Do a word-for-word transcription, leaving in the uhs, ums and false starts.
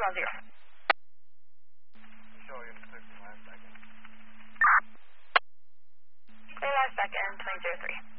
one zero. Show you six in last second. Clear last second, twenty zero three.